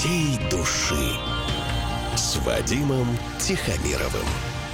всей души с Вадимом Тихомировым.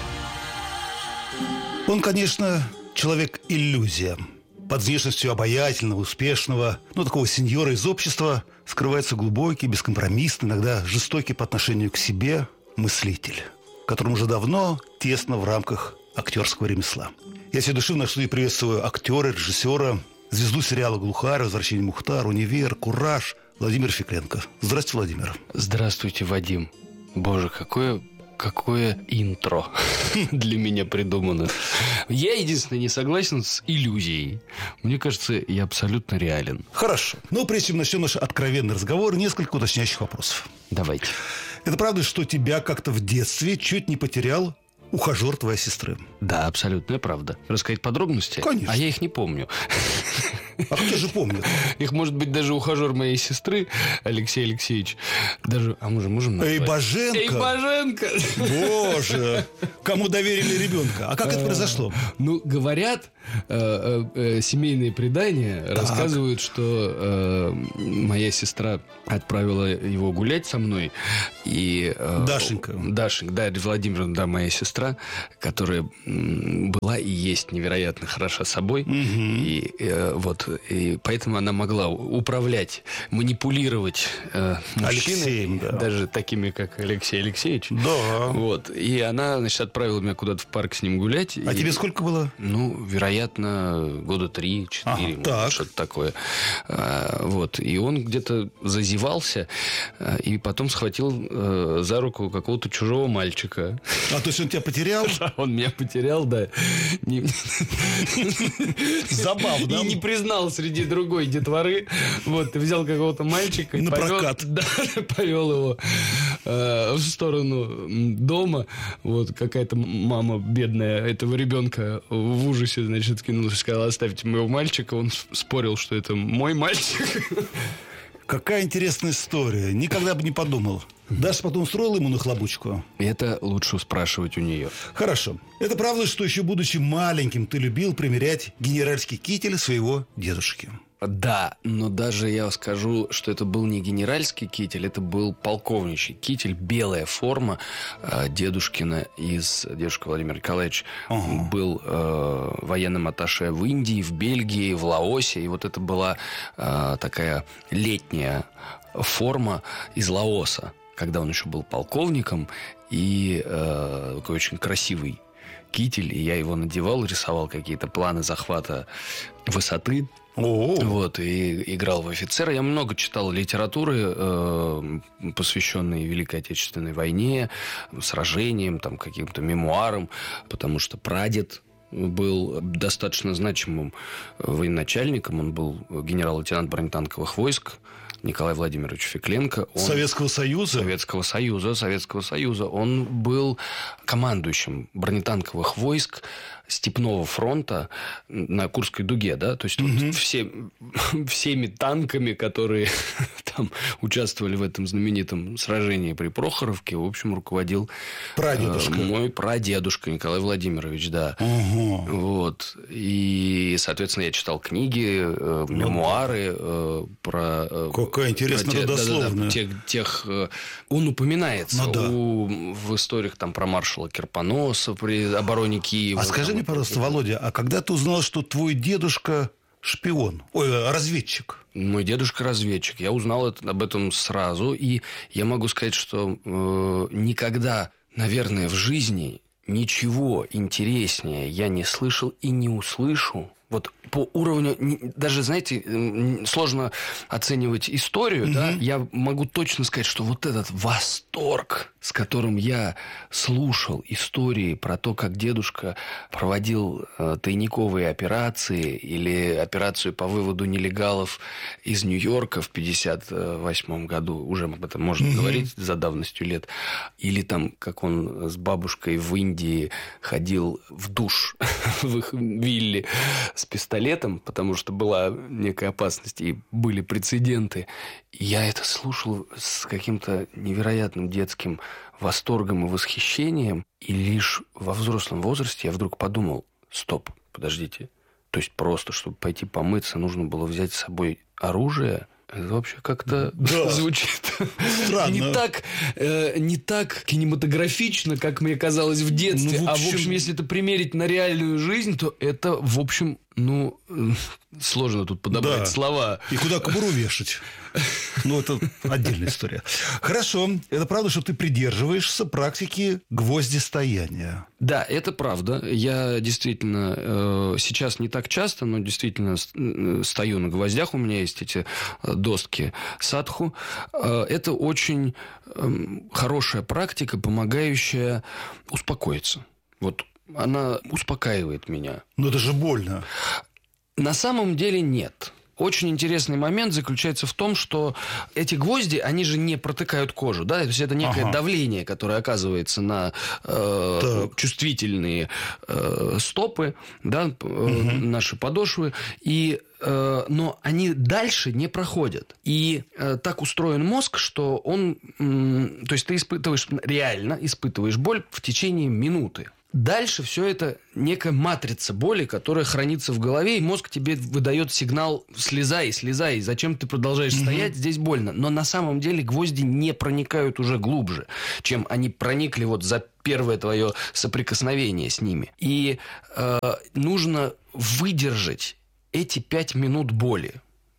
Он, конечно, человек-иллюзия. Под внешностью обаятельного, успешного, такого сеньора из общества скрывается глубокий, бескомпромиссный, иногда жестокий по отношению к себе мыслитель, которому уже давно тесно в рамках актерского ремесла. Я всей души в нашей студии приветствую актера, режиссера, звезду сериала «Глухарь», «Возвращение Мухтара», «Универ», «Кураж» Владимир Фекленко. Здравствуйте, Владимир. Здравствуйте, Вадим. Боже, какое интро для меня придумано. Я единственное не согласен с иллюзией. Мне кажется, я абсолютно реален. Хорошо. Но прежде чем начнем наш откровенный разговор, несколько уточняющих вопросов. Давайте. Это правда, что тебя как-то в детстве чуть не потерял ухажер твоей сестры? Да, абсолютная правда. Рассказать подробности? Конечно. А я их не помню. А кто же помнит? Их, может быть, даже ухажер моей сестры, Алексей Алексеевич. Даже, мы же можем назвать? Эйбаженко! Боже! Кому доверили ребенка? А как это произошло? Говорят, семейные предания рассказывают, что моя сестра отправила его гулять со мной. И Дашенька, Дарья Владимировна, да, моя сестра, которая была и есть невероятно хороша собой. И поэтому она могла управлять, манипулировать мужчиной, Алексеем, да. даже такими, как Алексей Алексеевич. Да. И она, отправила меня куда-то в парк с ним гулять. А тебе сколько было? Вероятно, года 3-4, что-то такое. И он где-то зазевался, и потом схватил за руку какого-то чужого мальчика. То есть он тебя потерял? Он меня потерял, да. Забавно. И не признал среди другой детворы. Взял какого-то мальчика и повел его в сторону дома. Какая-то мама бедная этого ребенка в ужасе, кинулась и сказала: оставьте моего мальчика. Он спорил, что это мой мальчик. Какая интересная история. Никогда бы не подумал. Даша потом устроила ему нахлобучку? Это лучше спрашивать у нее. Хорошо. Это правда, что еще будучи маленьким ты любил примерять генеральский китель своего дедушки? Да, но даже я скажу, что это был не генеральский китель, это был полковничий китель, белая форма дедушкина дедушка Владимир Николаевич был военным атташе в Индии, в Бельгии, в Лаосе, и это была такая летняя форма из Лаоса, когда он еще был полковником, и такой очень красивый китель, и я его надевал, рисовал какие-то планы захвата высоты. И играл в офицера. Я много читал литературы, посвященной Великой Отечественной войне, сражениям, каким-то мемуарам, потому что прадед был достаточно значимым военачальником. Он был генерал-лейтенант бронетанковых войск Николай Владимирович Фекленко. Советского Союза? Советского Союза. Он был командующим бронетанковых войск Степного фронта на Курской дуге, да, то есть всеми танками, которые там участвовали в этом знаменитом сражении при Прохоровке, в общем, руководил мой прадедушка Николай Владимирович, да. И, соответственно, я читал книги, мемуары про... Какая интересная родословная. Он упоминается в историях про маршала Кирпоноса при обороне Киева. А скажи мне, пожалуйста, Володя, а когда ты узнал, что твой дедушка шпион? Разведчик? Мой дедушка разведчик. Я узнал об этом сразу. И я могу сказать, что никогда, наверное, в жизни ничего интереснее я не слышал и не услышу. По уровню, даже, знаете, сложно оценивать историю, да? Я могу точно сказать, что этот восторг, с которым я слушал истории про то, как дедушка проводил тайниковые операции или операцию по выводу нелегалов из Нью-Йорка в 1958 году, уже об этом можно говорить за давностью лет, или как он с бабушкой в Индии ходил в душ в их вилле с пистолетом, потому что была некая опасность и были прецеденты. Я это слушал с каким-то невероятным детским восторгом и восхищением. И лишь во взрослом возрасте я вдруг подумал: стоп, подождите. То есть просто, чтобы пойти помыться, нужно было взять с собой оружие Это вообще как-то звучит странно. не так кинематографично, как мне казалось в детстве. В общем, если это примерить на реальную жизнь, то это, в общем, сложно тут подобрать слова. И куда кобуру вешать? Это отдельная история. Хорошо. Это правда, что ты придерживаешься практики гвоздистояния? Да, это правда. Я действительно сейчас не так часто, но действительно стою на гвоздях. У меня есть эти доски садху. Это очень хорошая практика, помогающая успокоиться. Она успокаивает меня. Но это же больно. На самом деле нет. Очень интересный момент заключается в том, что эти гвозди, они же не протыкают кожу, да, то есть это некое давление, которое оказывается на чувствительные стопы, да, наши подошвы, но они дальше не проходят. И так устроен мозг, что то есть ты реально испытываешь боль в течение минуты. Дальше все это некая матрица боли, которая хранится в голове, и мозг тебе выдает сигнал «слезай, слезай, зачем ты продолжаешь стоять, здесь больно». Но на самом деле гвозди не проникают уже глубже, чем они проникли за первое твое соприкосновение с ними. И нужно выдержать эти 5 минут боли.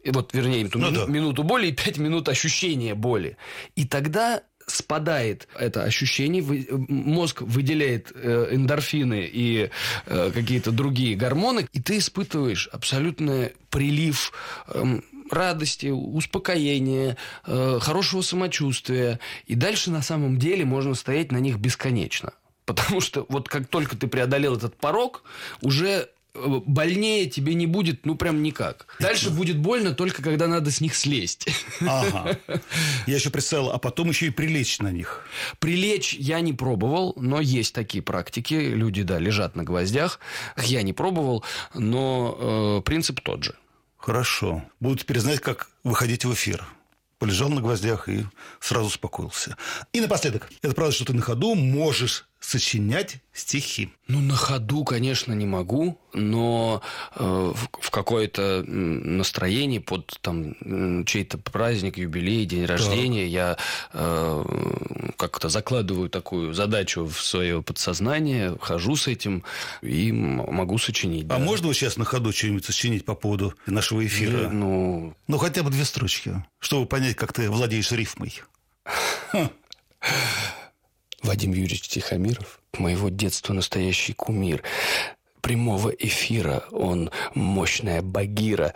Минуту боли и 5 минут ощущения боли. И тогда спадает это ощущение, мозг выделяет эндорфины и какие-то другие гормоны, и ты испытываешь абсолютный прилив радости, успокоения, хорошего самочувствия. И дальше на самом деле можно стоять на них бесконечно. Потому что как только ты преодолел этот порог, уже больнее тебе не будет, прям никак. Дальше будет больно только когда надо с них слезть. Ага. Я еще представил, а потом еще и прилечь на них. Прилечь я не пробовал, но есть такие практики. Люди, лежат на гвоздях. Я не пробовал, но принцип тот же. Хорошо. Буду теперь знать, как выходить в эфир. Полежал на гвоздях и сразу успокоился. И напоследок. Это правда, что ты на ходу можешь сочинять стихи? На ходу, конечно, не могу, но в какое-то настроении под чей-то праздник, юбилей, день рождения я как-то закладываю такую задачу в свое подсознание, хожу с этим и могу сочинить. А можно сейчас на ходу что-нибудь сочинить по поводу нашего эфира? Хотя бы 2 строчки, чтобы понять, как ты владеешь рифмой. Вадим Юрьевич Тихомиров, моего детства настоящий кумир. Прямого эфира, он мощная багира.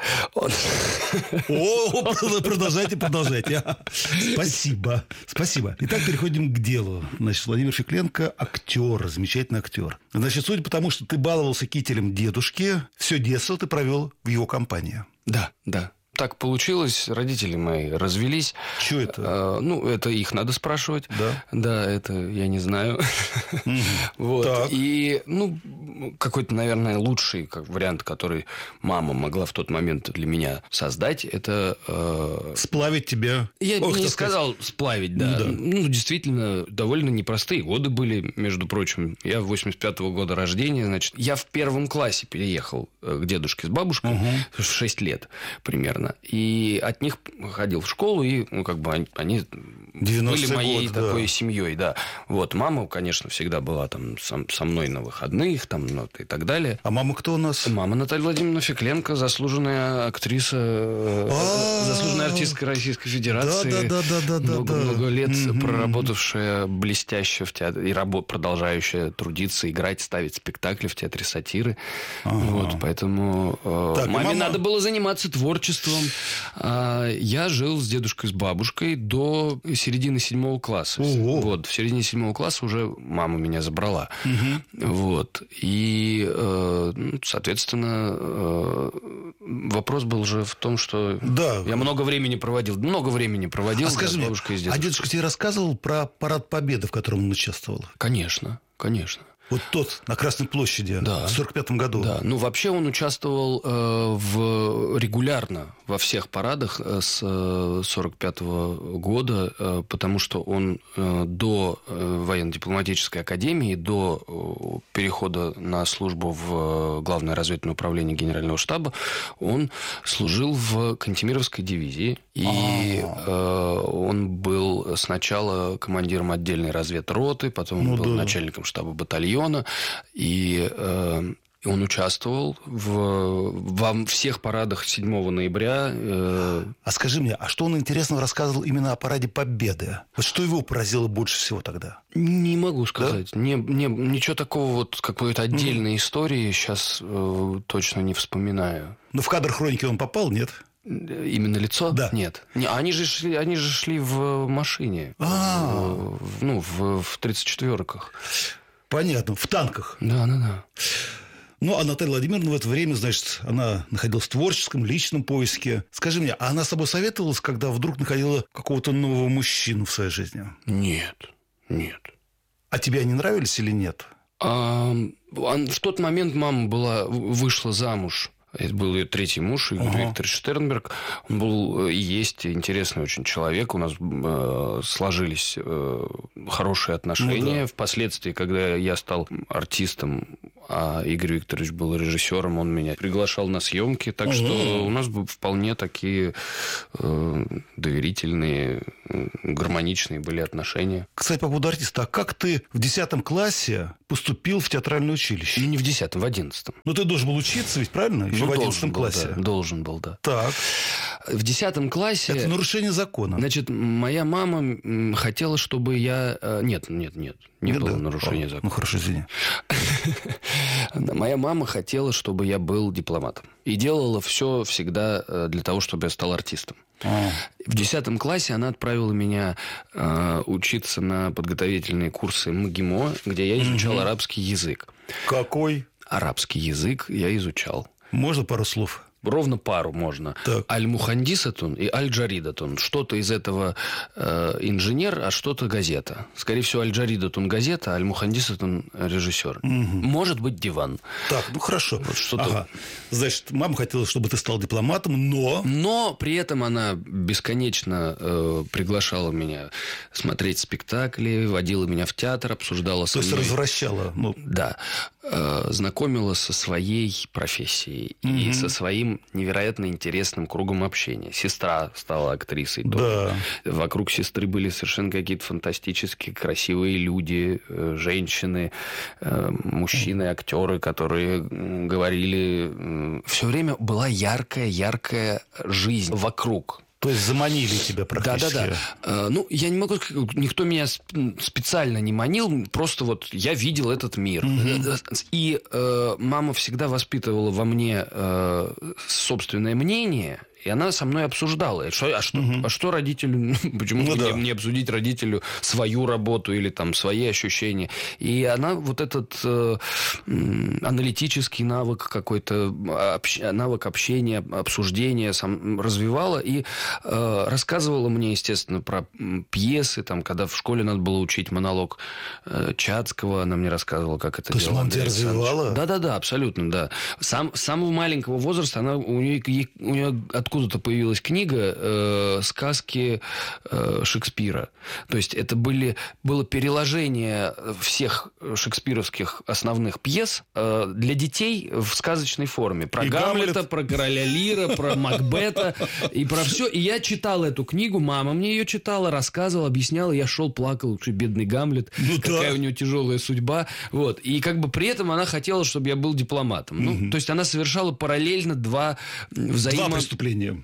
Продолжайте. Спасибо. Итак, переходим к делу. Владимир Фекленко – актер, замечательный актер. Судя по тому, что ты баловался кителем дедушки, все детство ты провел в его компании. Да. Так получилось, родители мои развелись. Что это? Это их надо спрашивать. Да? Да, это я не знаю. И, какой-то, наверное, лучший вариант, который мама могла в тот момент для меня создать, это... Сплавить тебя. Я не сказал сплавить, да. Действительно, довольно непростые годы были, между прочим. Я 85-го года рождения, значит. Я в 1 классе переехал к дедушке с бабушкой в 6 лет примерно. И от них ходил в школу, и они были моей такой семьей, да. Мама, конечно, всегда была со мной на выходных, и так далее. А мама кто у нас? Мама Наталья Владимировна Фекленко, заслуженная актриса, заслуженная артистка Российской Федерации. Много лет проработавшая блестяще в театре и продолжающая трудиться, играть, ставить спектакли в театре сатиры. Поэтому маме надо было заниматься творчеством. Я жил с дедушкой, с бабушкой до середины 7 класса. В середине 7 класса уже мама меня забрала. И, соответственно, вопрос был же в том, что я много времени проводил с бабушкой и с дедушкой. А дедушка тебе рассказывал про парад Победы, в котором он участвовал? Конечно. Вот тот на Красной площади Да. в 1945 году. Да, ну вообще он участвовал регулярно во всех парадах с 1945 года, потому что он до военно-дипломатической академии, до перехода на службу в Главное разведывательное управление Генерального штаба, он служил в Кантемировской дивизии. И он был сначала командиром отдельной разведроты, потом он был начальником штаба батальона. И он участвовал во всех парадах 7 ноября. А скажи мне, а что он интересного рассказывал именно о параде Победы? Вот что его поразило больше всего тогда? Не могу сказать. Да? Ничего такого вот какой-то отдельной истории сейчас точно не вспоминаю. Но в кадр хроники он попал, нет? Именно лицо? Да. Нет. Они же шли в машине. В 34-ках. Понятно. В танках. Да. Ну, а Наталья Владимировна в это время, значит, она находилась в творческом, личном поиске. Скажи мне, а она с собой советовалась, когда вдруг находила какого-то нового мужчину в своей жизни? Нет. А тебе они нравились или нет? В тот момент мама вышла замуж. Это был ее третий муж, Игорь Викторович Штернберг. Он был и есть интересный очень человек. У нас сложились хорошие отношения. Впоследствии, когда я стал артистом, а Игорь Викторович был режиссером, он меня приглашал на съемки. Так что у нас вполне такие доверительные, гармоничные были отношения. Кстати, по поводу артиста, а как ты в 10 классе поступил в театральное училище? Не в 10, в 11. Ну, ты должен был учиться ведь, правильно? Еще в 11 классе. Должен был, да. Так. В 10 классе... Это нарушение закона. Значит, моя мама хотела, чтобы я... Нет, не было нарушения закона. Ну, хорошо, извини. Моя мама хотела, чтобы я был дипломатом. И делала все всегда для того, чтобы я стал артистом. В 10 классе она отправила меня учиться на подготовительные курсы МГИМО, где я изучал арабский язык. Какой? Арабский язык я изучал. Можно пару слов? Ровно пару можно. Так. Аль-Мухандисатун и Аль-Джаридатун. Что-то из этого инженер, а что-то газета. Скорее всего, Аль-Джаридатун газета, а Аль-Мухандисатун режиссер. Может быть, диван. Так, ну хорошо. Вот что-то... Ага. Значит, мама хотела, чтобы ты стал дипломатом, но... Но при этом она бесконечно приглашала меня смотреть спектакли, водила меня в театр, обсуждала со мной. То есть развращала. Да. Знакомила со своей профессией и со своим невероятно интересным кругом общения. Сестра стала актрисой тоже. Вокруг сестры были совершенно какие-то фантастические, красивые люди, женщины, мужчины, актеры, которые говорили... Все время была яркая жизнь вокруг. То есть заманили тебя практически. Да. Ну, я не могу сказать, никто меня специально не манил, просто вот я видел этот мир. И мама всегда воспитывала во мне собственное мнение. И она со мной обсуждала. А что родителю... Почему не обсудить родителю свою работу или там свои ощущения? И она вот этот аналитический навык какой-то, навык общения, обсуждения развивала. И рассказывала мне, естественно, про пьесы. Там, когда в школе надо было учить монолог Чацкого, она мне рассказывала, как это делала. То есть мама тебя развивала? Да, абсолютно, да. С самого маленького возраста у нее откуда-то появилась книга сказки Шекспира. То есть это было переложение всех шекспировских основных пьес для детей в сказочной форме. Про Гамлета, про короля Лира, про Макбета и про все. И я читал эту книгу, мама мне ее читала, рассказывала, объясняла. Я шел, плакал, что бедный Гамлет, какая у него тяжелая судьба. Вот. И как бы при этом она хотела, чтобы я был дипломатом. Ну, то есть она совершала параллельно два преступления.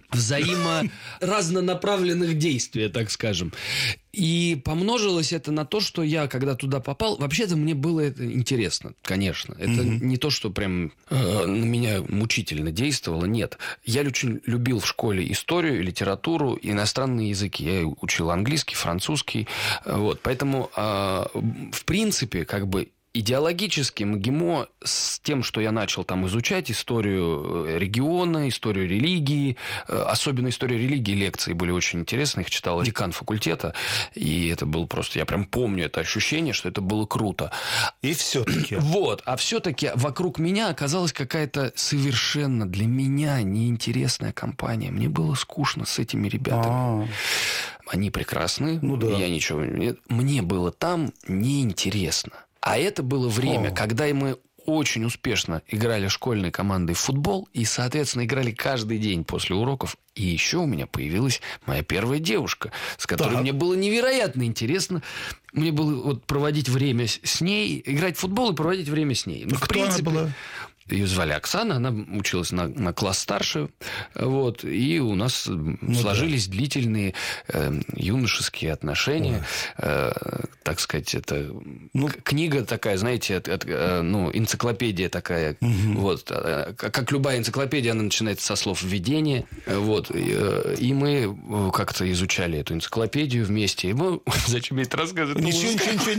Разнонаправленных действия, так скажем. И помножилось это на то, что я, когда туда попал, вообще-то мне было это интересно, конечно. Это не то, что прям на меня мучительно действовало, нет. Я очень любил в школе историю, литературу, иностранные языки. Я учил английский, французский. Вот. Поэтому, в принципе, как бы идеологически МГИМО с тем, что я начал там изучать историю региона, историю религии, особенно историю религии, лекции были очень интересны, их читал декан факультета, и это было просто, я прям помню это ощущение, что это было круто. И все-таки. Вот, а все-таки вокруг меня оказалась какая-то совершенно для меня неинтересная компания. Мне было скучно с этими ребятами. Они прекрасны, я ничего не... Мне было там неинтересно. А это было время, когда мы очень успешно играли школьной командой в футбол и, соответственно, играли каждый день после уроков. И еще у меня появилась моя первая девушка, с которой мне было невероятно интересно. Мне было вот проводить время с ней, играть в футбол и проводить время с ней. В принципе, она была? Ее звали Оксана, она училась на класс старше, вот, и у нас сложились длительные юношеские отношения, так сказать, это книга такая, знаете, энциклопедия такая, вот, как любая энциклопедия, она начинается со слов введения, вот, и мы как-то изучали эту энциклопедию вместе, и мы, зачем я это рассказываю? Ничего,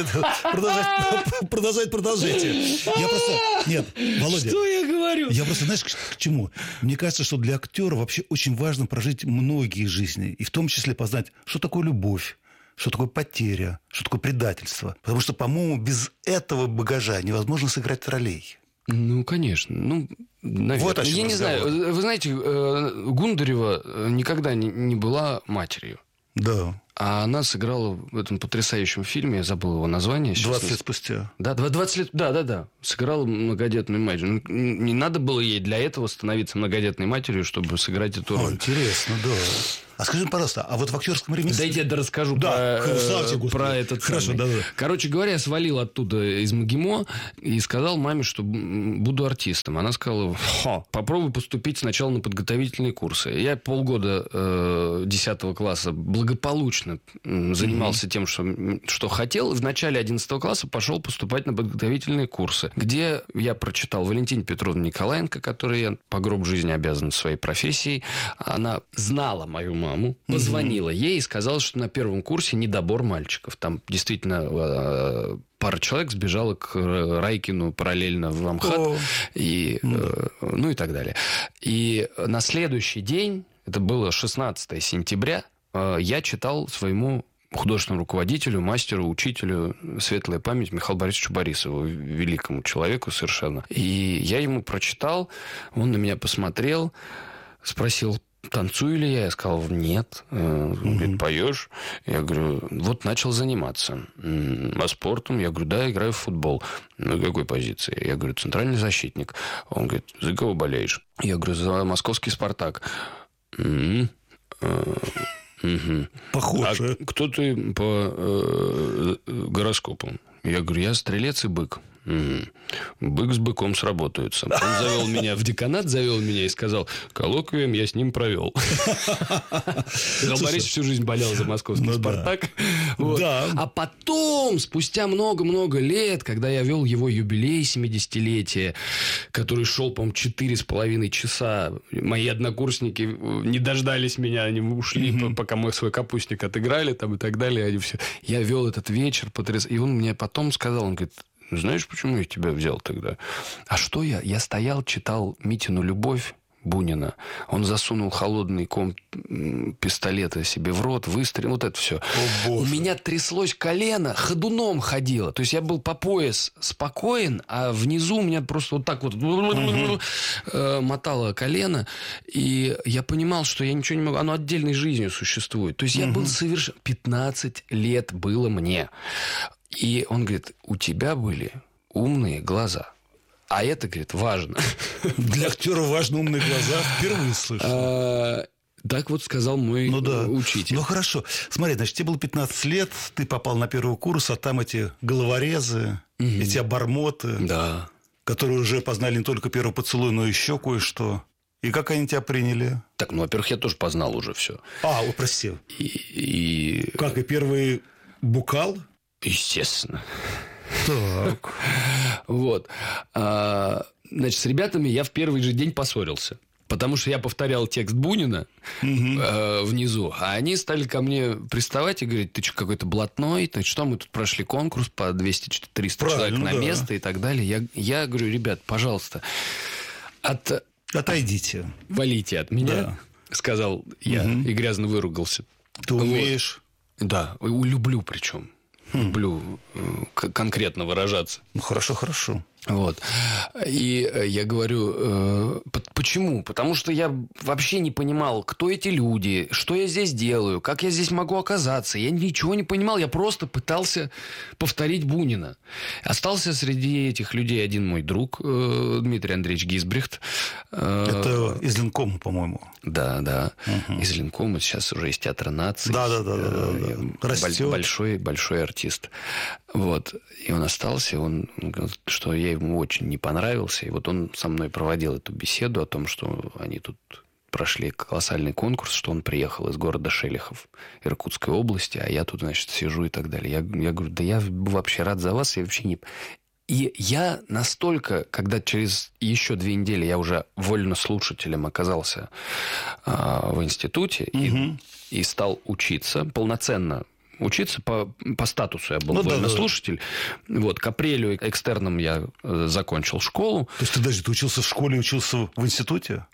нет, продолжайте. Я просто, нет, Володя, что я говорю? Я просто, знаешь, к чему? Мне кажется, что для актера вообще очень важно прожить многие жизни. И в том числе познать, что такое любовь, что такое потеря, что такое предательство. Потому что, по-моему, без этого багажа невозможно сыграть ролей. Ну, конечно. Ну, наверное. Вот о чем я не знаю. Вы знаете, Гундарева никогда не была матерью. Да. А она сыграла в этом потрясающем фильме, я забыл его название. 20 лет спустя. Да, 20 лет, да. Сыграла многодетную мать. Ну, не надо было ей для этого становиться многодетной матерью, чтобы сыграть эту роль. Интересно, да. А скажи, пожалуйста, а вот в актерском ремесле... Дайте я расскажу про этот Хорошо, самый. да. Короче говоря, я свалил оттуда из МГИМО и сказал маме, что буду артистом. Она сказала, попробуй поступить сначала на подготовительные курсы. Я полгода 10 класса благополучно занимался тем, что хотел. В начале 11 класса пошел поступать на подготовительные курсы, где я прочитал Валентине Петровне Николаенко, которой я по гроб жизни обязан своей профессией. Она знала мою маму, позвонила ей и сказала, что на первом курсе недобор мальчиков. Там действительно пара человек сбежала к Райкину параллельно в Амхат, и так далее. И на следующий день, это было 16 сентября, я читал своему художественному руководителю, мастеру, учителю, светлая память, Михаилу Борисовичу Борисову, великому человеку совершенно. И я ему прочитал, он на меня посмотрел, спросил, танцую ли я? Я сказал, нет. Он говорит, поешь? Я говорю, вот начал заниматься. А спортом? Я говорю, да, играю в футбол. На какой позиции? Я говорю, центральный защитник. Он говорит, за кого болеешь? Я говорю, за московский «Спартак». Похоже. А кто ты по гороскопу? Я говорю, я стрелец и бык. Бык с быком сработаются. Он завел меня в деканат, и сказал, коллоквиум я с ним провел. Михаил Борисович всю жизнь болел за московский «Спартак». А потом, спустя много-много лет, когда я вел его юбилей 70-летия, который шел, по-моему, 4,5 часа, мои однокурсники не дождались меня, они ушли, пока мы свой капустник отыграли там, и так далее. Они все... Я вел этот вечер, и он мне потом сказал, он говорит, знаешь, почему я тебя взял тогда? А что я? Я стоял, читал Митину «Любовь» Бунина. Он засунул холодный ком пистолета себе в рот, выстрелил. Вот это все. У меня тряслось колено, ходуном ходило. То есть я был по пояс спокоен, а внизу у меня просто вот так вот мотало колено. И я понимал, что я ничего не могу. Оно отдельной жизнью существует. То есть я был совершенно... 15 лет было мне. И он говорит, у тебя были умные глаза. А это, говорит, важно. Для актера важны умные глаза. Впервые слышу. Так вот сказал мой учитель. Ну, хорошо. Смотри, значит, тебе было 15 лет, ты попал на первый курс, а там эти головорезы, эти обормоты, которые уже познали не только первый поцелуй, но еще кое-что. И как они тебя приняли? Так, во-первых, я тоже познал уже все. Прости. Как, и первый бокал? Естественно. Так. Вот. Значит, с ребятами я в первый же день поссорился. Потому что я повторял текст Бунина внизу, а они стали ко мне приставать и говорить: ты что, какой-то блатной? Ты что, мы тут прошли конкурс по 200-300 человек на место и так далее. Я говорю: ребят, пожалуйста, отойдите. Валите от меня, сказал я и грязно выругался. Ты умеешь? Да, люблю причем. Люблю конкретно выражаться. Ну, хорошо. Вот. И я говорю, почему? Потому что я вообще не понимал, кто эти люди, что я здесь делаю, как я здесь могу оказаться. Я ничего не понимал, я просто пытался повторить Бунина. Остался среди этих людей один мой друг, Дмитрий Андреевич Гизбрехт. Это из Ленкома, по-моему. Да. Из Ленкома, сейчас уже из Театра нации. Да. Растет. Большой артист. Вот. И он остался, он говорил, что я ему очень не понравился. И вот он со мной проводил эту беседу о том, что они тут прошли колоссальный конкурс, что он приехал из города Шелехов, Иркутской области, а я тут, значит, сижу и так далее. Я говорю: да я вообще рад за вас, я вообще не... И я настолько, когда через еще 2 недели я уже вольнослушателем оказался в институте и стал учиться, полноценно учиться по статусу, я был вольнослушатель. Вот, к апрелю экстерном я закончил школу. То есть ты учился в школе, учился в институте?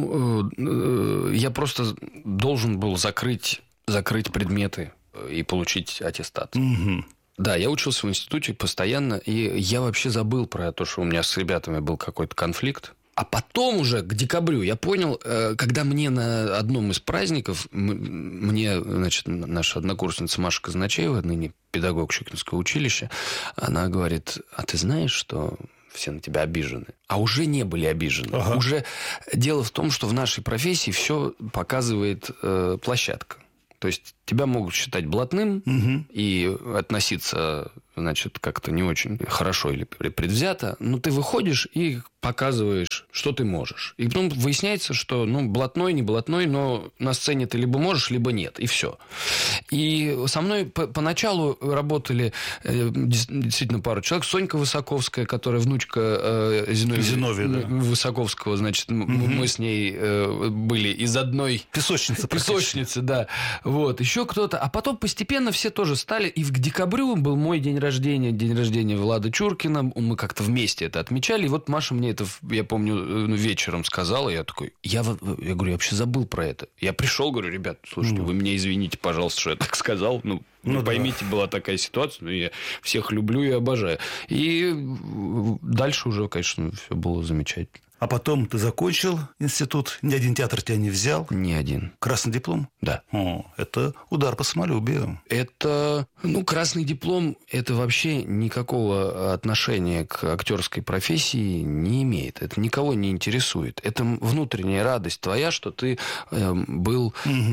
Ну, я просто должен был закрыть предметы и получить аттестат. Да, я учился в институте постоянно, и я вообще забыл про то, что у меня с ребятами был какой-то конфликт. А потом уже к декабрю я понял, когда мне на одном из праздников, мне, значит, наша однокурсница Маша Казначеева, ныне педагог Щукинского училища, она говорит: а ты знаешь, что все на тебя обижены? А уже не были обижены. Уже дело в том, что в нашей профессии все показывает площадка. То есть тебя могут считать блатным и относиться, значит, как-то не очень хорошо или предвзято, но ты выходишь и показываешь, что ты можешь. И потом выясняется, что, блатной, не блатной, но на сцене ты либо можешь, либо нет, и все. И со мной поначалу работали действительно пару человек. Сонька Высоковская, которая внучка Зиновия Высоковского, значит, мы с ней были из одной... Песочницы, да. Вот, еще кто-то. А потом постепенно все тоже стали. И к декабрю был мой день рождения Влада Чуркина. Мы как-то вместе это отмечали. И вот Маша мне это, я помню, вечером сказала. Я такой, я говорю, я вообще забыл про это. Я пришел, говорю: ребят, слушайте, вы меня извините, пожалуйста, что я так сказал. Поймите, была такая ситуация. Но я всех люблю и обожаю. И дальше уже, конечно, все было замечательно. А потом ты закончил институт, ни один театр тебя не взял? Ни один. Красный диплом? Да. Это удар по самолюбию. Это, красный диплом, это вообще никакого отношения к актерской профессии не имеет. Это никого не интересует. Это внутренняя радость твоя, что ты был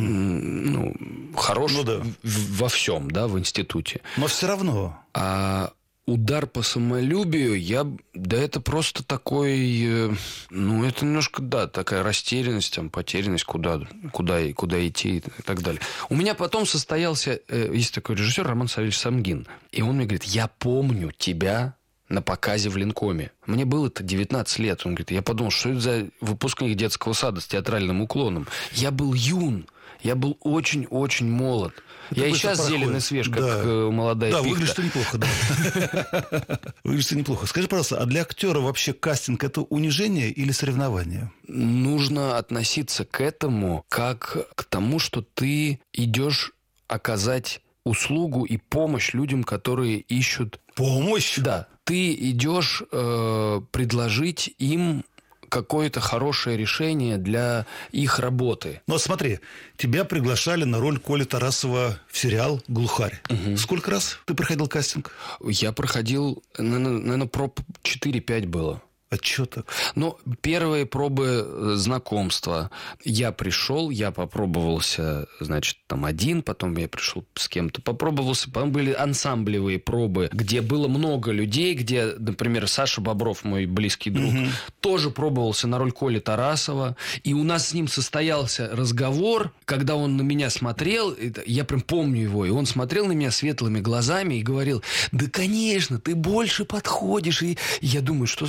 хорош во всем, да, в институте. Но все равно. Удар по самолюбию, это просто такой, это немножко, такая растерянность, потерянность, куда идти и так далее. У меня потом состоялся, есть такой режиссер Роман Савельевич Самгин, и он мне говорит: я помню тебя на показе в Ленкоме. Мне было-то 19 лет. Он говорит: я подумал, что это за выпускник детского сада с театральным уклоном. Я был юн, я был очень-очень молод. Я и сейчас зелен и свеж, как молодая пихта. Да, выглядишь ты неплохо, да. Выглядишь ты неплохо. Скажи, пожалуйста, а для актера вообще кастинг – это унижение или соревнование? Нужно относиться к этому как к тому, что ты идешь оказать услугу и помощь людям, которые ищут... Помощь? Да. Ты идешь предложить им какое-то хорошее решение для их работы. Но смотри, тебя приглашали на роль Коли Тарасова в сериал «Глухарь». Сколько раз ты проходил кастинг? Я проходил, наверное, проб 4-5 было. А что так? Первые пробы знакомства. Я пришел, я попробовался, значит, один, потом я пришел с кем-то, попробовался. Потом были ансамблевые пробы, где было много людей, где, например, Саша Бобров, мой близкий друг, тоже пробовался на роль Коли Тарасова. И у нас с ним состоялся разговор, когда он на меня смотрел, я прям помню его, и он смотрел на меня светлыми глазами и говорил: да, конечно, ты больше подходишь. И я думаю, что за странный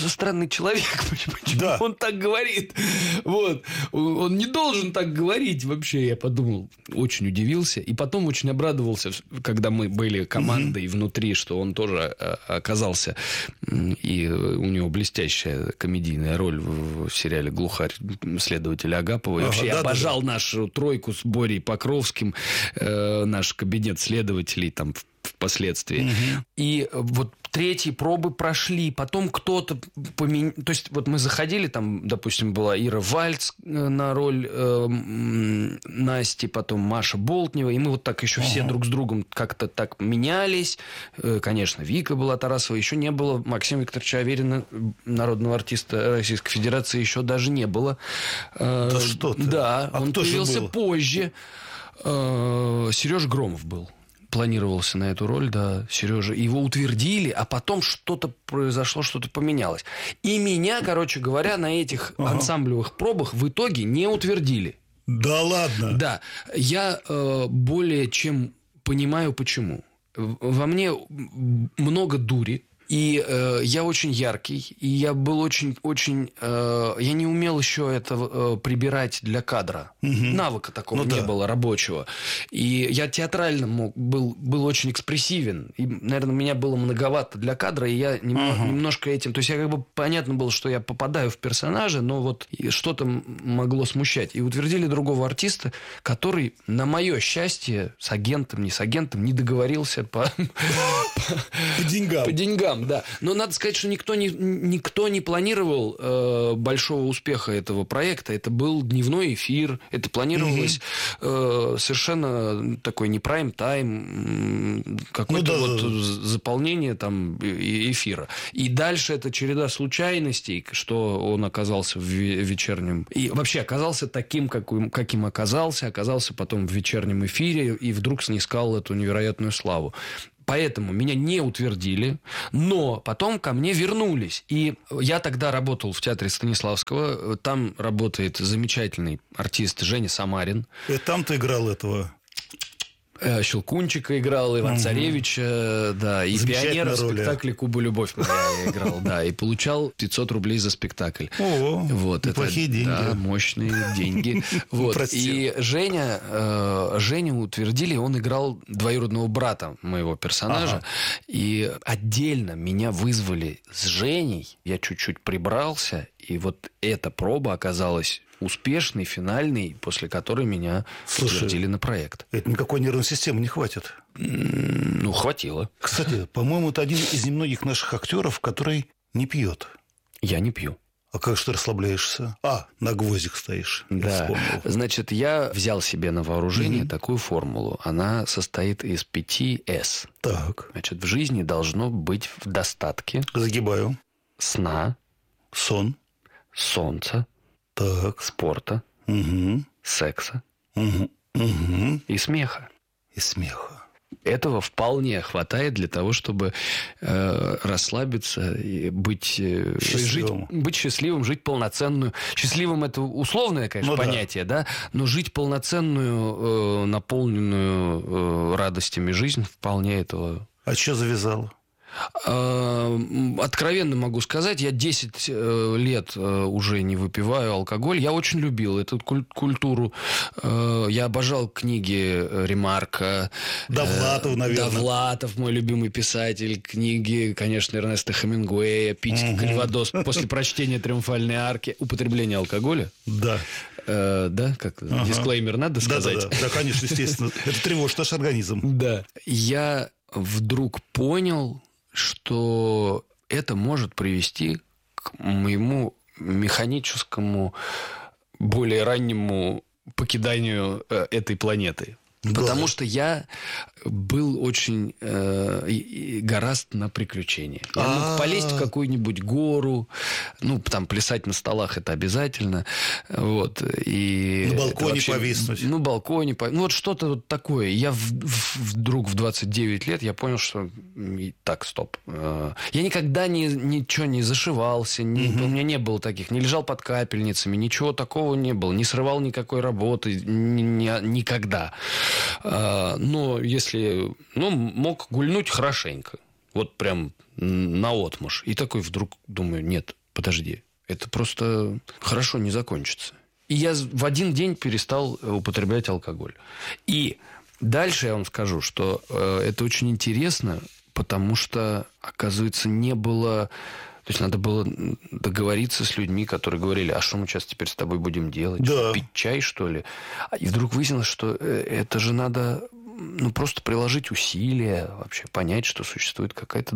странный человек. Почему Да. он так говорит? Вот. Он не должен так говорить вообще, я подумал. Очень удивился. И потом очень обрадовался, когда мы были командой внутри, что он тоже оказался. И у него блестящая комедийная роль в сериале «Глухарь» следователя Агапова. И вообще я обожал нашу тройку с Борей Покровским, наш кабинет следователей там впоследствии. И вот третьи пробы прошли, потом кто-то поменял. То есть, вот мы заходили, там, допустим, была Ира Вальц на роль Насти, потом Маша Болтнева, и мы вот так еще все друг с другом как-то так менялись. Конечно, Вика была Тарасова, еще не было Максима Викторовича Аверина, народного артиста Российской Федерации, еще даже не было. Да что ты? Да, А он кто же появился был? позже. Сережа Громов был. Планировался на эту роль, да, Сережа. Его утвердили, а потом что-то произошло, что-то поменялось. И меня, короче говоря, на этих ансамблевых пробах в итоге не утвердили. Да ладно? Да. Я более чем понимаю, почему. Во мне много дури. И я очень яркий, и я был очень... я не умел еще это прибирать для кадра. Навыка такого не было рабочего. И я театрально был очень экспрессивен. И, наверное, меня было многовато для кадра, и я немножко этим... То есть, я как бы понятно было, что я попадаю в персонажа, но вот что-то могло смущать. И утвердили другого артиста, который, на мое счастье, с агентом, не с агентом, не договорился по деньгам. По деньгам, да. Но надо сказать, что никто не планировал большого успеха этого проекта. Это был дневной эфир. Это планировалось совершенно такой не прайм-тайм, какое-то заполнение там эфира. И дальше это череда случайностей, что он оказался в вечернем... И вообще оказался таким, каким оказался потом в вечернем эфире и вдруг снискал эту невероятную славу. Поэтому меня не утвердили, но потом ко мне вернулись. И я тогда работал в театре Станиславского. Там работает замечательный артист Женя Самарин. И там ты играл этого... Щелкунчика играл, Иван Царевича, да, и пионера в спектакле «Куба любовь» моя играл, да, и получал 500 рублей за спектакль. О, вот, неплохие деньги. Да, мощные деньги. Вот. И Женю утвердили, он играл двоюродного брата моего персонажа, и отдельно меня вызвали с Женей, я чуть-чуть прибрался, и вот эта проба оказалась успешный, финальный, после которой меня утвердили на проект. Это никакой нервной системы не хватит. Ну, хватило. Кстати, по-моему, это один из немногих наших актеров, который не пьет. Я не пью. А как же ты расслабляешься? На гвоздик стоишь. Да. Значит, я взял себе на вооружение такую формулу. Она состоит из 5 «С». Так. Значит, в жизни должно быть в достатке Загибаю. сна, Сон. солнца, Так. спорта, секса и смеха. И смеха. Этого вполне хватает для того, чтобы расслабиться и быть счастливым, жить полноценную. Счастливым это условное, конечно, понятие, да, но жить полноценную, наполненную радостями жизнь вполне этого. А что завязал? Откровенно могу сказать, я 10 лет уже не выпиваю алкоголь. Я очень любил эту культуру. Я обожал книги Ремарка. Довлатов, наверное. Довлатов, мой любимый писатель. Книги, конечно, Эрнеста Хемингуэя, пить кальвадос после прочтения «Триумфальной арки». Употребление алкоголя. Да. Да, как дисклеймер надо сказать. Да, конечно, естественно. Это тревожит наш организм. Да. Я вдруг понял, что это может привести к моему механическому, более раннему покиданию этой планеты. Да. Потому что я был очень горазд на приключения. Я мог полезть в какую-нибудь гору, там плясать на столах это обязательно. Вот, и на балконе вообще, повиснуть. Вот что-то вот такое. Я вдруг в 29 лет я понял, что так, стоп. Я никогда ничего не зашивался, у меня не было таких, не лежал под капельницами, ничего такого не было, не срывал никакой работы, никогда. Но если... мог гульнуть хорошенько. Вот прям наотмашь. И такой вдруг думаю, нет, подожди, это просто хорошо не закончится. И я в один день перестал употреблять алкоголь. И дальше я вам скажу, что это очень интересно, потому что, оказывается, не было... То есть надо было договориться с людьми, которые говорили, а что мы сейчас теперь с тобой будем делать? Да. Пить чай, что ли? И вдруг выяснилось, что это же надо просто приложить усилия, вообще понять, что существует какая-то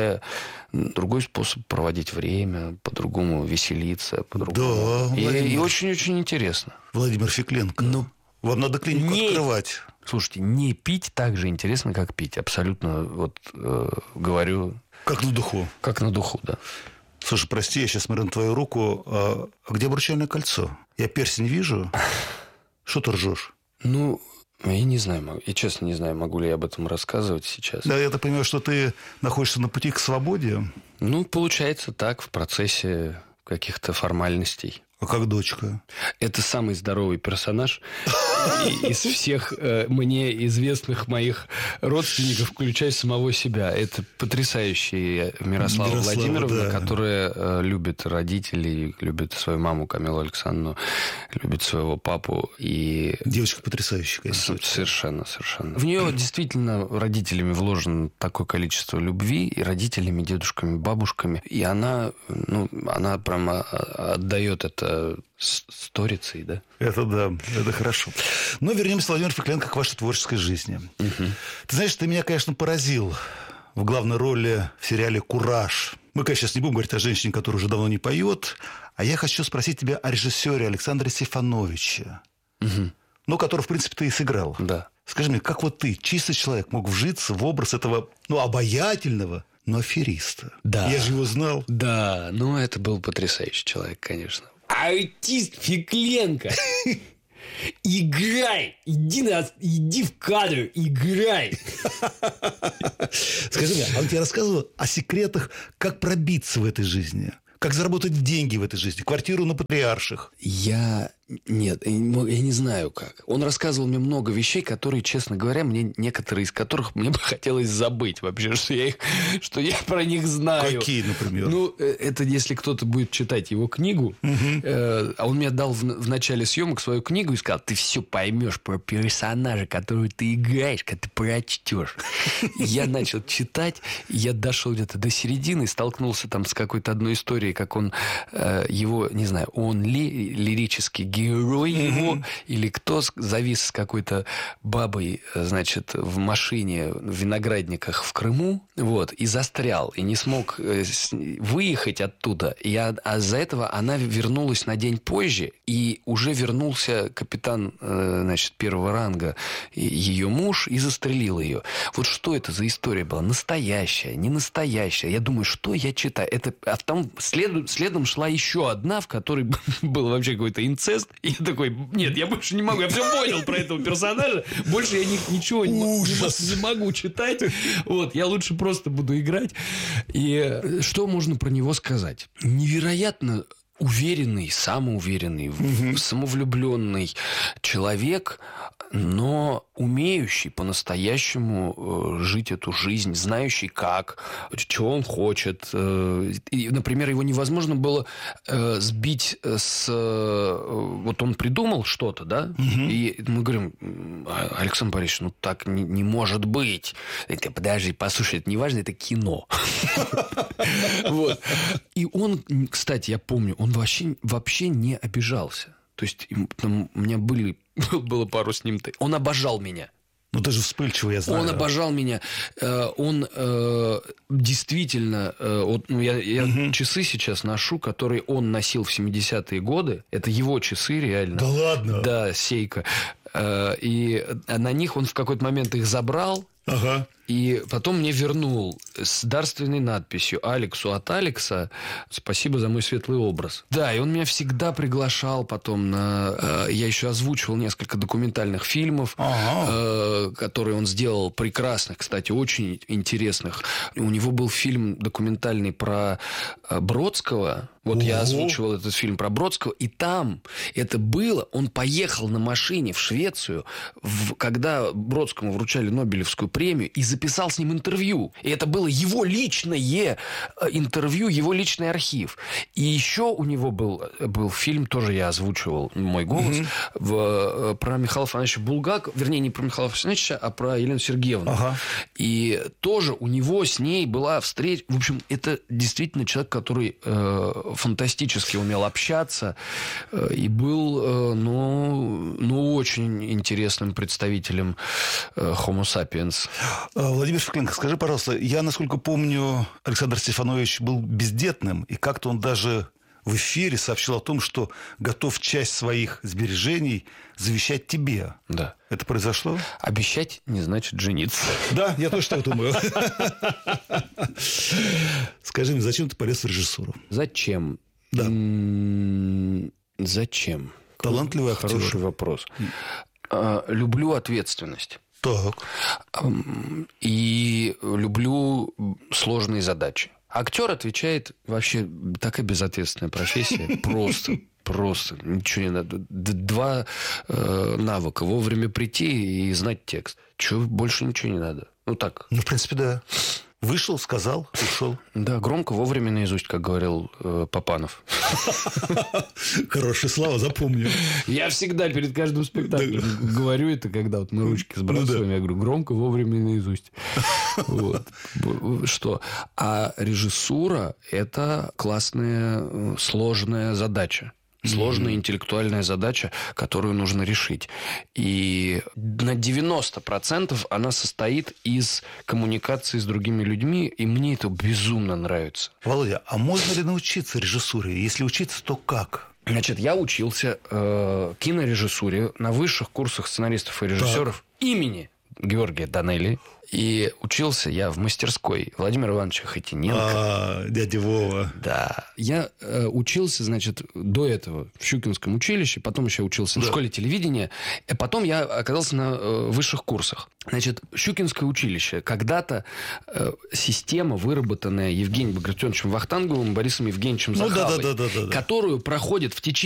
другой способ проводить время, по-другому веселиться, по-другому. Да, И очень-очень интересно. Владимир Фекленко, вам надо клинику открывать. Слушайте, не пить так же интересно, как пить. Абсолютно, говорю... Как на духу. Как на духу, да. Слушай, прости, я сейчас смотрю на твою руку. А где обручальное кольцо? Я перстень вижу. Что ты ржешь? Я не знаю. Я честно не знаю, могу ли я об этом рассказывать сейчас. Да, я-то понимаю, что ты находишься на пути к свободе. Получается так, в процессе каких-то формальностей. А как дочка? Это самый здоровый персонаж из всех мне известных моих родственников, включая самого себя. Это потрясающая Мирослава Владимировна, да. которая любит родителей, любит свою маму Камилу Александровну, любит своего папу. И... Девочка потрясающая, конечно. Совершенно. В нее действительно родителями вложено такое количество любви, и родителями, дедушками, бабушками. И она прямо отдает это сторицей, да? Это да, это хорошо. Но вернемся, Владимир Фекленко, к вашей творческой жизни. Угу. Ты знаешь, ты меня, конечно, поразил в главной роли в сериале «Кураж». Мы, конечно, сейчас не будем говорить о женщине, которая уже давно не поет. А я хочу спросить тебя о режиссере Александре Сефановиче. Угу. Который, в принципе, ты и сыграл. Да. Скажи мне, как ты, чистый человек, мог вжиться в образ этого, обаятельного, но афериста? Да. Я же его знал. Да, это был потрясающий человек, конечно. Артист Фекленко. Играй! Иди в кадр, играй! Скажи мне, он тебе рассказывал о секретах, как пробиться в этой жизни? Как заработать деньги в этой жизни? Квартиру на Патриарших? Нет, я не знаю как. Он рассказывал мне много вещей, которые, честно говоря, некоторые из которых мне бы хотелось забыть вообще, что я про них знаю. Какие, например? Это если кто-то будет читать его книгу, а он мне дал в начале съемок свою книгу и сказал, ты все поймешь про персонажа, который ты играешь, когда ты прочтешь. Я начал читать, я дошел где-то до середины, столкнулся там с какой-то одной историей, как он его, не знаю, он лирический герой его, или кто завис с какой-то бабой, значит, в машине в виноградниках в Крыму, и застрял, и не смог выехать оттуда. А из-за этого она вернулась на день позже, и уже вернулся капитан, значит, первого ранга, ее муж, и застрелил ее. Что это за история была? Настоящая, не настоящая. Я думаю, что я читаю? А там следом шла еще одна, в которой был вообще какой-то инцест. И я такой, нет, я больше не могу. Я все понял про этого персонажа. Больше я ничего не могу читать. Я лучше просто буду играть. И что можно про него сказать? Невероятно уверенный, самоуверенный, самовлюбленный человек, но умеющий по-настоящему жить эту жизнь, знающий как, чего он хочет. И, например, его невозможно было сбить с... он придумал что-то, да? И мы говорим, Александр Борисович, так не может быть. Подожди, послушай, это не важно, это кино. И он, кстати, я помню, он вообще не обижался. То есть у меня было пару с ним. Он обожал меня. Ты же вспыльчивый, я знаю. Он обожал меня. Он действительно... я часы сейчас ношу, которые он носил в 70-е годы. Это его часы, реально. Да ладно? Да, Сейка. И на них он в какой-то момент их забрал. Ага. И потом мне вернул с дарственной надписью «Алексу от Алекса. Спасибо за мой светлый образ». Да, и он меня всегда приглашал потом на... Я еще озвучивал несколько документальных фильмов, которые он сделал, прекрасных, кстати, очень интересных. У него был фильм документальный про Бродского. Я озвучивал этот фильм про Бродского. И там это было... Он поехал на машине в Швецию, когда Бродскому вручали Нобелевскую премию и записал с ним интервью. И это было его личное интервью, его личный архив. И еще у него был фильм, тоже я озвучивал мой голос, про Михаила Афанасьевича Булгакова, вернее, не про Михаила Афанасьевича, а про Елену Сергеевну. И тоже у него с ней была встреча. В общем, это действительно человек, который фантастически умел общаться и был, очень интересным представителем Homo sapiens. Владимир Шевкленко, скажи, пожалуйста, я, насколько помню, Александр Стефанович был бездетным, и как-то он даже в эфире сообщил о том, что готов часть своих сбережений завещать тебе. Да. Это произошло? Обещать не значит жениться. Да, я тоже так думаю. Скажи мне, зачем ты полез в режиссуру? Зачем? Да. Зачем? Талантливый актер. Хороший вопрос. Люблю ответственность. Так. И люблю сложные задачи. Актер отвечает вообще такая безответственная профессия. Просто. Ничего не надо. Два навыка. Вовремя прийти и знать текст. Больше ничего не надо. Ну, так. Ну, в принципе, да. Вышел, сказал, ушел. Да, громко, вовремя наизусть, как говорил Папанов. Хорошая слава, запомню. Я всегда перед каждым спектаклем говорю это, когда вот мы ручки сбрасываем. Я говорю, громко, вовремя наизусть. Что? А режиссура – это классная, сложная задача. Сложная интеллектуальная задача, которую нужно решить. И на 90% она состоит из коммуникации с другими людьми, и мне это безумно нравится. Володя, а можно ли научиться режиссуре? Если учиться, то как? Значит, я учился кинорежиссуре на высших курсах сценаристов и режиссеров имени Георгия Данелли. И учился я в мастерской Владимира Ивановича Хотиненко. Дядя Вова. Да. Я учился, значит, до этого в Щукинском училище, потом еще учился в школе телевидения, и потом я оказался на высших курсах. Значит, Щукинское училище. Когда-то система, выработанная Евгением Багратионовичем Вахтанговым, Борисом Евгеньевичем Захавой, которую проходит в течение